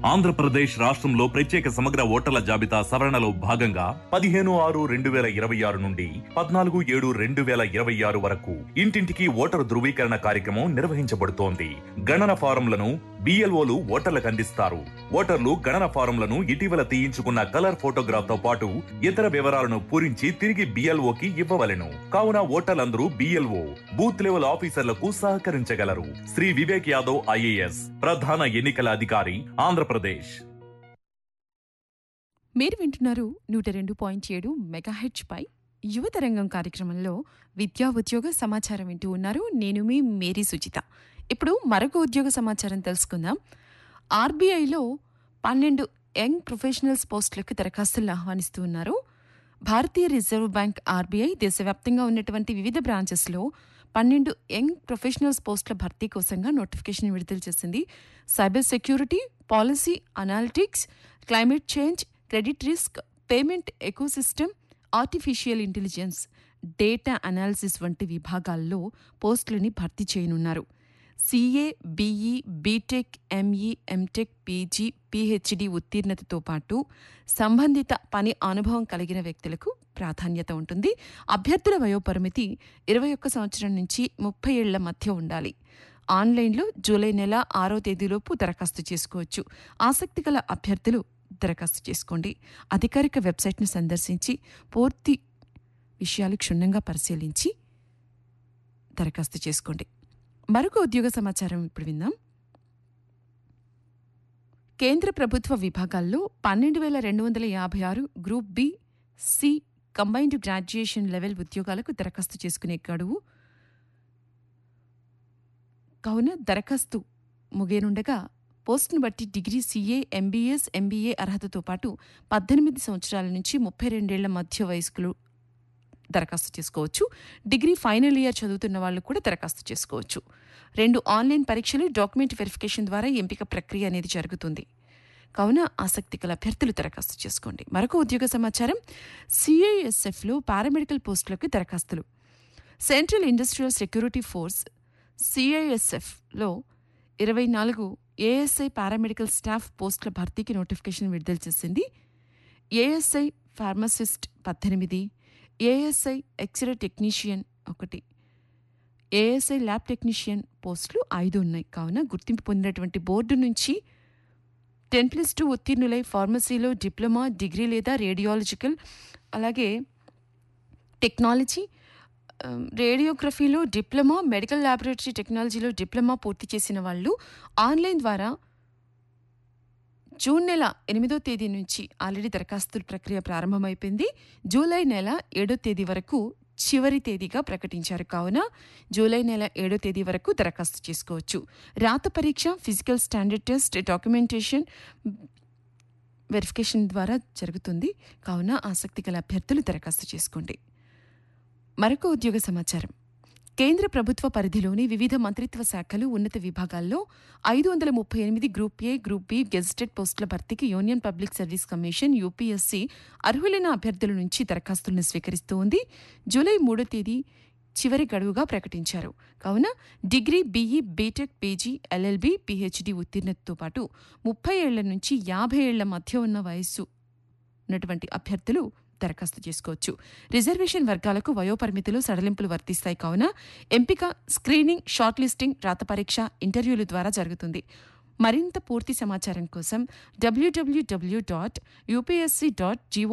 ఆంధ్రప్రదేశ్ రాష్ట్రంలో ప్రత్యేక సమగ్ర ఓటర్ల జాబితా సవరణలో భాగంగా 15/6/2026 నుండి 14/7/2026 వరకు ఇంటింటికి ఓటరు ధృవీకరణ కార్యక్రమం నిర్వహించబడుతోంది. గణన ఫారంలను BLOలు ఓటర్లకు అందిస్తారు. ఓటర్లు గణన ఫారంలను ఇటీవల తీయించుకున్న కలర్ ఫోటోగ్రాఫ్ తో పాటు ఇతర వివరాలను పూరించి తిరిగి BLOకి ఇవ్వవలెను. కావున ఓటర్లందరూ BLO బూత్ లెవెల్ ఆఫీసర్లకు సహకరించగలరు. శ్రీ వివేక్ యాదవ్ IAS ప్రధాన ఎన్నికల అధికారి, ఆంధ్రప్రదేశ్. మీరు వింటున్నారు 102.7 మెగాహెర్ట్జ్ పై యువతరంగం కార్యక్రమంలో విద్యా ఉద్యోగ సమాచారం వింటూ ఉన్నారు. నేను మీ మేరీ సుచిత. ఇప్పుడు మరొక ఉద్యోగ సమాచారం తెలుసుకుందాం. RBIలో 12 యంగ్ ప్రొఫెషనల్స్ పోస్టులకు దరఖాస్తులను ఆహ్వానిస్తూ ఉన్నారు. భారతీయ రిజర్వ్ బ్యాంక్ RBI దేశవ్యాప్తంగా ఉన్నటువంటి వివిధ బ్రాంచెస్లో 12 యంగ్ ప్రొఫెషనల్స్ పోస్టుల భర్తీ కోసంగా నోటిఫికేషన్ విడుదల చేసింది. Cyber security, policy analytics, climate change, credit risk, payment ecosystem, artificial intelligence, data analysis వంటి విభాగాల్లో పోస్టులని భర్తీ చేయనున్నారు. CA, BE, BTech, ME, MTech, PG, PhD ఉత్తీర్ణతతో పాటు సంబంధిత పని అనుభవం కలిగిన వ్యక్తులకు ప్రాధాన్యత ఉంటుంది. అభ్యర్థుల వయోపరిమితి 21 సంవత్సరం నుంచి 30 ఏళ్ల మధ్య ఉండాలి. ఆన్లైన్లో జూలై నెల 6వ తేదీలోపు దరఖాస్తు చేసుకోవచ్చు. ఆసక్తి గల అభ్యర్థులు దరఖాస్తు చేసుకోండి. అధికారిక వెబ్సైట్ను సందర్శించి పూర్తి విషయాలు క్షుణ్ణంగా పరిశీలించి దరఖాస్తు చేసుకోండి. మరొక ఉద్యోగ సమాచారం ఇప్పుడు విందాం. కేంద్ర ప్రభుత్వ విభాగాల్లో 12,256 group B, C combined graduation level ఉద్యోగాలకు దరఖాస్తు చేసుకునే గడువు కావున దరఖాస్తు ముగియనుండగా పోస్టును బట్టి డిగ్రీ CA, MBS, MBA అర్హతతో పాటు 18 సంవత్సరాల నుంచి 32 ఏళ్ల మధ్య వయస్కులు దరఖాస్తు చేసుకోవచ్చు. డిగ్రీ ఫైనల్ ఇయర్ చదువుతున్న వాళ్ళు కూడా దరఖాస్తు చేసుకోవచ్చు. 2 ఆన్లైన్ పరీక్షలు, డాక్యుమెంట్ వెరిఫికేషన్ ద్వారా ఎంపిక ప్రక్రియ అనేది జరుగుతుంది. కావున ఆసక్తి గల అభ్యర్థులు దరఖాస్తు చేసుకోండి. మరొక ఉద్యోగ సమాచారం. CISFలో పారామెడికల్ పోస్టులకు దరఖాస్తులు. Central industrial security force CISFలో 24 ASI paramedical staff పోస్టుల భర్తీకి నోటిఫికేషన్ విడుదల చేసింది. ASI pharmacist 18, ASI x ray technician 1, ASI lab technician పోస్టులు 5 ఉన్నాయి. కావున గుర్తింపు పొందినటువంటి బోర్డు నుంచి 10+2 ఉత్తీర్ణులై ఫార్మసీలో డిప్లొమా, డిగ్రీ లేదా రేడియాలజికల్, అలాగే టెక్నాలజీ, రేడియోగ్రఫీలో డిప్లొమా, మెడికల్ ల్యాబొరేటరీ టెక్నాలజీలో డిప్లొమా పూర్తి చేసిన వాళ్ళు ఆన్లైన్ ద్వారా జూన్ నెల 8వ తేదీ నుంచి ఆల్రెడీ దరఖాస్తుల ప్రక్రియ ప్రారంభమైపోయింది. జూలై నెల 7వ తేదీ వరకు చివరి తేదీగా ప్రకటించారు. కావున జూలై నెల 7వ తేదీ వరకు దరఖాస్తు చేసుకోవచ్చు. రాత పరీక్ష, physical standard test, documentation verification ద్వారా జరుగుతుంది. కావున ఆసక్తి గల అభ్యర్థులు దరఖాస్తు చేసుకోండి. మరొక ఉద్యోగ సమాచారం. కేంద్ర ప్రభుత్వ పరిధిలోని వివిధ మంత్రిత్వ శాఖలు, ఉన్నత విభాగాల్లో 538 group A, group B gazetted పోస్టుల భర్తీకి union public service commission UPSC అర్హులైన అభ్యర్థుల నుంచి దరఖాస్తులను స్వీకరిస్తూ ఉంది. జూలై 3వ తేదీ చివరి గడువుగా ప్రకటించారు. కావున degree, BE, BTech, PG, LLB, PhD ఉత్తీర్ణతతో పాటు 30 ఏళ్ల నుంచి 50 ఏళ్ల మధ్య ఉన్న వయస్సు ఉన్నటువంటి అభ్యర్థులు దరఖాస్తు చేసుకోవచ్చు. రిజర్వేషన్ వర్గాలకు వయోపరిమితులు సడలింపులు వర్తిస్తాయి. కావున ఎంపిక, స్క్రీనింగ్, షార్ట్ లిస్టింగ్, రాత పరీక్ష, ఇంటర్వ్యూల ద్వారా జరుగుతుంది. మరింత పూర్తి సమాచారం కోసం www.upsc.gov